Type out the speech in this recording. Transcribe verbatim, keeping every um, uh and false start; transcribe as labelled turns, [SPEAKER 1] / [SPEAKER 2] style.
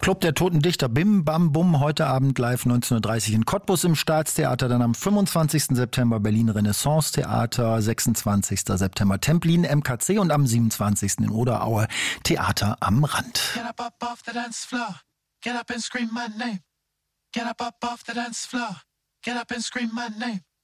[SPEAKER 1] Club der Toten Dichter Bim Bam Bum, heute Abend live neunzehn Uhr dreißig in Cottbus im Staatstheater, dann am fünfundzwanzigsten September Berlin Renaissance Theater, sechsundzwanzigsten September Templin M K C und am siebenundzwanzigsten in Oderaue Theater am Rand.
[SPEAKER 2] Get up, up off the dance floor. Get up and scream my name. Get up, up off the dance floor. Get up and scream my name.